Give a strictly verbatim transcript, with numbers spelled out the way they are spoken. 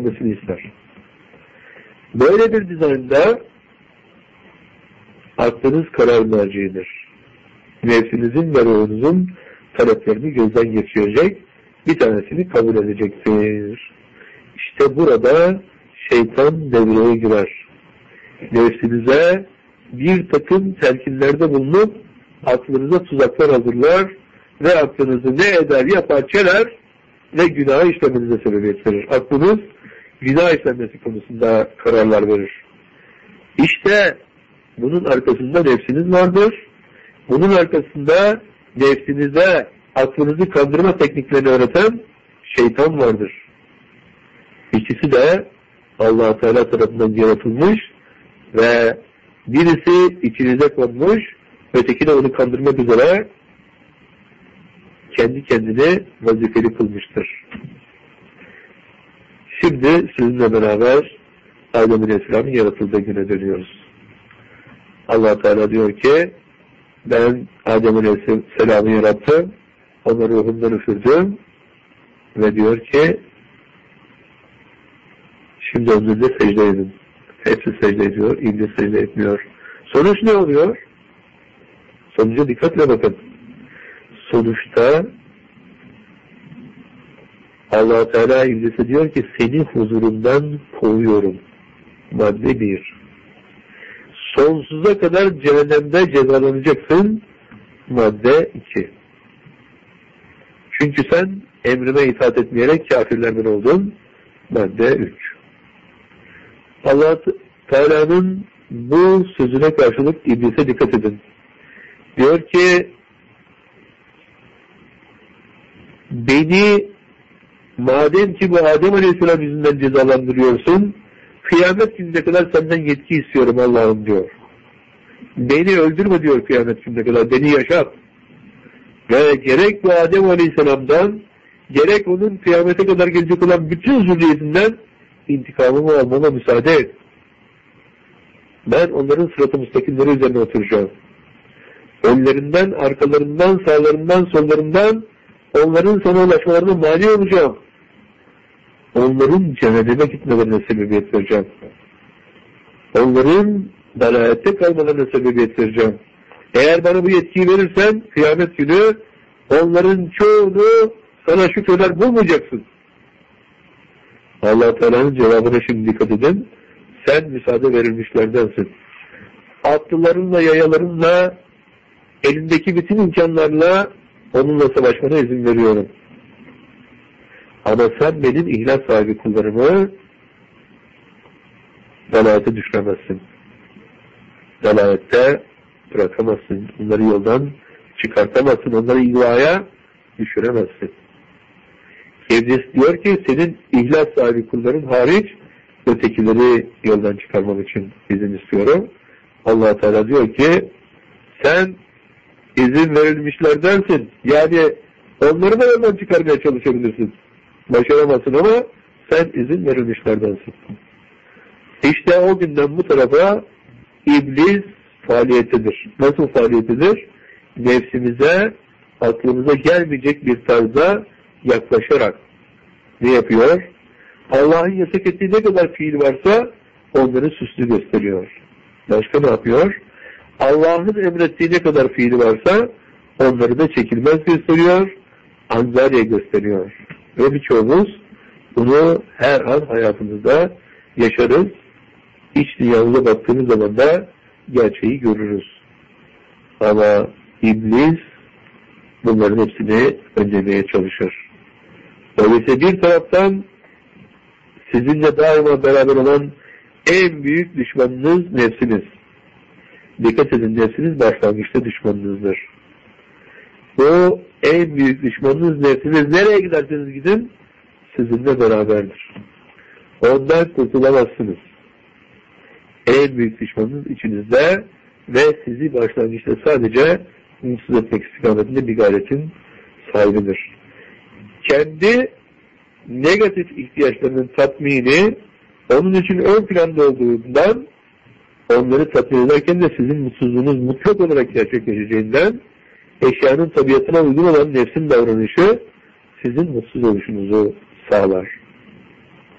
gelmesini ister. Böyle bir dizaynda aklınız karar merceğidir. Nefsinizin ve ruhunuzun taleplerini gözden geçirecek, bir tanesini kabul edecektir. İşte burada şeytan devreye girer. Nefsinize bir takım telkinlerde bulunup aklınıza tuzaklar hazırlar ve aklınızı ne eder yapar çeler ve günah işlemenize sebebiyet verir. Aklınız günah işlenmesi konusunda kararlar verir. İşte bunun arkasında nefsiniz vardır. Bunun arkasında nefsinize aklınızı kandırma tekniklerini öğreten şeytan vardır. İkisi de Allah Teala tarafından yaratılmış ve birisi içinize konmuş, öteki de onu kandırmak üzere kendi kendine vazifeli kılmıştır. Şimdi sizinle beraber Adem Aleyhisselam'ın yaratıldığı güne dönüyoruz. Allah Teala diyor ki, ben Adem Aleyhisselam'ı yarattım, onu ruhumdan üfürdüm ve diyor ki, şimdi onun önünde secde edin. Hepsi secde ediyor, İblis secde etmiyor. Sonuç ne oluyor? Sonuca dikkatle bakın. Sonuçta Allah Teala İblis'e diyor ki, seni huzurumdan kovuyorum. Madde bir. Sonsuza kadar cehennemde cezalanacaksın. Madde iki. Çünkü sen emrime itaat etmeyerek kafirlerden oldun. Madde üç. Allah Teala'nın bu sözüne karşılık İblis'e dikkat edin. Diyor ki, beni madem ki bu Adem Aleyhisselam yüzünden cezalandırıyorsun, kıyamet gününe kadar senden yetki istiyorum Allah'ım diyor. Beni öldürme diyor kıyamet gününe kadar, beni yaşat. Ve gerek bu Adem Aleyhisselam'dan, gerek onun kıyamete kadar gelecek olan bütün zürriyetinden intikamımı almama müsaade et. Ben onların sırat-ı müstakimleri üzerine oturacağım. Önlerinden, arkalarından, sağlarından, sollarından onların sana ulaşmalarına mani olacağım. Onların cehenneme gitmelerine sebebiyet vereceğim. Onların dalalette kalmalarına sebebiyet vereceğim. Eğer bana bu yetkiyi verirsen kıyamet günü onların çoğunu sana şükürler bulmayacaksın. Allah Teala'nın cevabına şimdi dikkat edin. Sen müsaade verilmişlerdensin. Atlılarınla, yayalarınla, elindeki bütün imkanlarla onunla savaşmana izin veriyorum. Ama sen benim ihlas sahibi kullarımı dalalete düşüremezsin. Dalalette bırakamazsın. Onları yoldan çıkartamazsın. Onları ilvaya düşüremezsin. İblis diyor ki senin ihlas sahibi kulların hariç ötekileri yoldan çıkarmam için izin istiyorum. Allah Teala diyor ki sen izin verilmişlerdensin. Yani onları da yoldan çıkarmaya çalışabilirsin. Başaramazsın ama sen izin verilmişlerdensin. İşte o günden bu tarafa İblis faaliyetidir. Nasıl faaliyetidir? Nefsimize, aklımıza gelmeyecek bir tarzda yaklaşarak ne yapıyor? Allah'ın yasak ettiği ne kadar fiil varsa onları süslü gösteriyor. Başka ne yapıyor? Allah'ın emrettiği ne kadar fiili varsa onları da çekilmez gösteriyor, anzariye gösteriyor. Ve birçoğumuz bunu her an hayatımızda yaşarız. İç dünyamıza baktığımız zaman da gerçeği görürüz. Ama İblis bunların hepsini önlemeye çalışır. Öyleyse bir taraftan sizinle daima beraber olan en büyük düşmanınız nefsiniz. Dikkat edin, nefsiniz başlangıçta düşmanınızdır. O en büyük düşmanınız nefsiniz. Nereye giderseniz gidin sizinle beraberdir. Ondan kurtulamazsınız. En büyük düşmanınız içinizde ve sizi başlangıçta sadece mutsuz etmek istikametinde bir gayretin sahibidir. Kendi negatif ihtiyaçlarının tatmini onun için ön planda olduğundan onları tatmin ederken de sizin mutsuzluğunuz mutlak olarak gerçekleşeceğinden eşyanın tabiatına uygun olan nefsin davranışı sizin mutsuz oluşunuzu sağlar.